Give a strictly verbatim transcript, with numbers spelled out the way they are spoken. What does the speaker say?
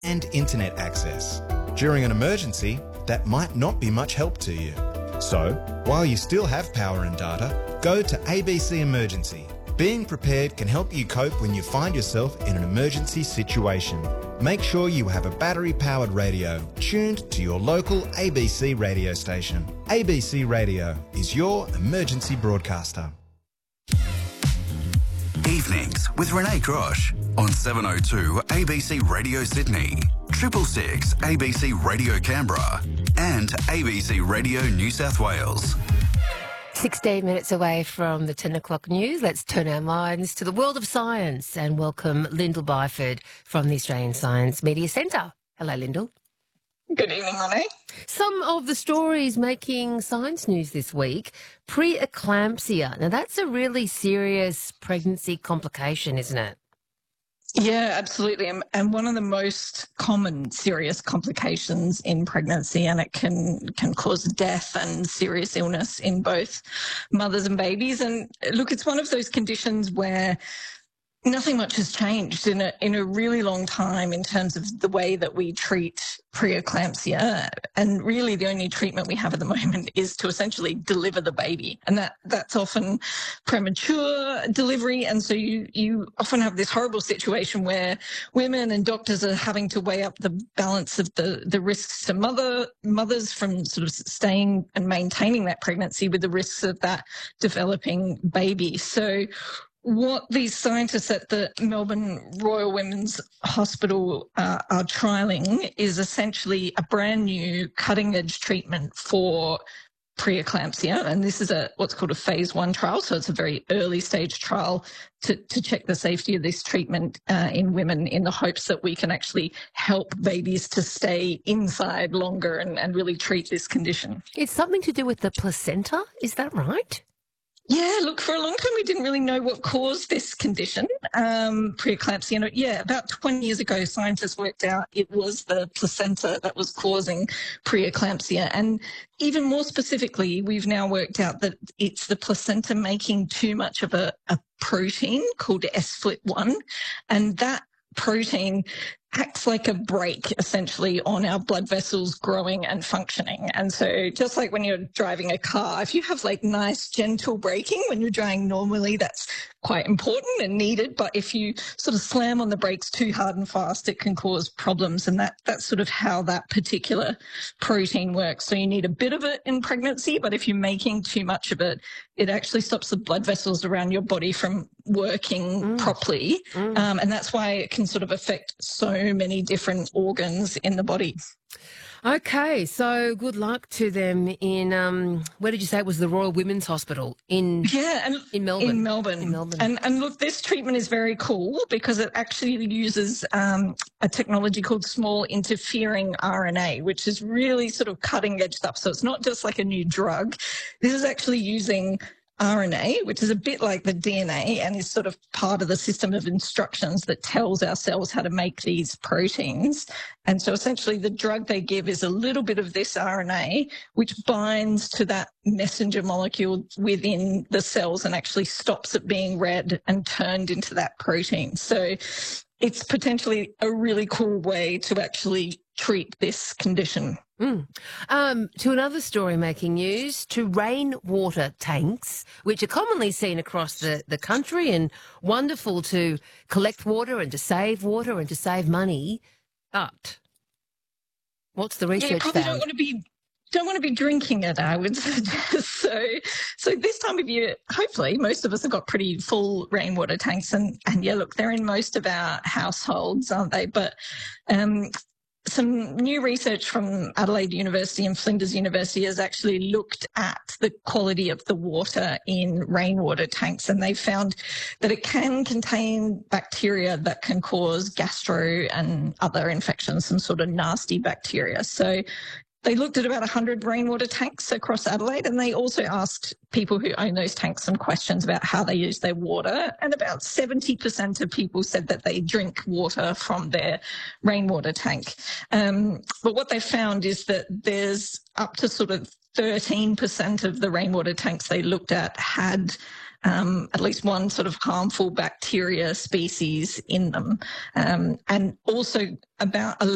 and internet access. During an emergency, that might not be much help to you. So, while you still have power and data, go to A B C Emergency. Being prepared can help you cope when you find yourself in an emergency situation. Make sure you have a battery-powered radio tuned to your local A B C radio station. A B C Radio is your emergency broadcaster. Evenings with Renee Grosh on seven oh two A B C Radio Sydney, triple six A B C Radio Canberra and A B C Radio New South Wales. sixteen minutes away from the ten o'clock news, let's turn our minds to the world of science and welcome Lyndall Byford from the Australian Science Media Centre. Hello, Lyndall. Good evening, Renee. Some of the stories making science news this week, preeclampsia. Now, that's a really serious pregnancy complication, isn't it? Yeah, absolutely. And, and one of the most common serious complications in pregnancy, and it can, can cause death and serious illness in both mothers and babies. And look, it's one of those conditions where nothing much has changed in a in a really long time in terms of the way that we treat preeclampsia. And really the only treatment we have at the moment is to essentially deliver the baby. And that, that's often premature delivery. And so you, you often have this horrible situation where women and doctors are having to weigh up the balance of the, the risks to mother mothers from sort of staying and maintaining that pregnancy with the risks of that developing baby. So what these scientists at the Melbourne Royal Women's Hospital uh, are trialling is essentially a brand new cutting-edge treatment for preeclampsia, and this is a what's called a phase one trial, so it's a very early stage trial to, to check the safety of this treatment uh, in women in the hopes that we can actually help babies to stay inside longer and, and really treat this condition. It's something to do with the placenta, is that right? Yeah, look, for a long time we didn't really know what caused this condition, um, preeclampsia. And yeah, about twenty years ago, scientists worked out it was the placenta that was causing preeclampsia. And even more specifically, we've now worked out that it's the placenta making too much of a, a protein called S F L I T one, and that protein acts like a brake essentially on our blood vessels growing and functioning. And so just like when you're driving a car, if you have like nice gentle braking when you're driving normally, that's quite important and needed. But if you sort of slam on the brakes too hard and fast, it can cause problems. And that that's sort of how that particular protein works. So you need a bit of it in pregnancy, but if you're making too much of it, it actually stops the blood vessels around your body from working mm. properly. Mm. Um, and that's why it can sort of affect so many different organs in the body. Okay, so good luck to them in, um, where did you say it was, the Royal Women's Hospital in, yeah, and in Melbourne? In Melbourne. In Melbourne. And, and look, this treatment is very cool because it actually uses um, a technology called small interfering R N A, which is really sort of cutting edge stuff. So it's not just like a new drug. This is actually using R N A, which is a bit like the D N A and is sort of part of the system of instructions that tells our cells how to make these proteins. And so essentially the drug they give is a little bit of this R N A, which binds to that messenger molecule within the cells and actually stops it being read and turned into that protein. So it's potentially a really cool way to actually treat this condition. Mm. Um, to another story making news, to rainwater tanks, which are commonly seen across the, the country and wonderful to collect water and to save water and to save money. But what's the research yeah, you probably found? Don't want to be don't want to be drinking it, I would suggest. So, so this time of year, hopefully, most of us have got pretty full rainwater tanks, and and yeah, look, they're in most of our households, aren't they? But um, some new research from Adelaide University and Flinders University has actually looked at the quality of the water in rainwater tanks, and they found that it can contain bacteria that can cause gastro and other infections, some sort of nasty bacteria. So they looked at about one hundred rainwater tanks across Adelaide, and they also asked people who own those tanks some questions about how they use their water, and about seventy percent of people said that they drink water from their rainwater tank. Um, but what they found is that there's up to sort of thirteen percent of the rainwater tanks they looked at had Um, at least one sort of harmful bacteria species in them. Um, and also about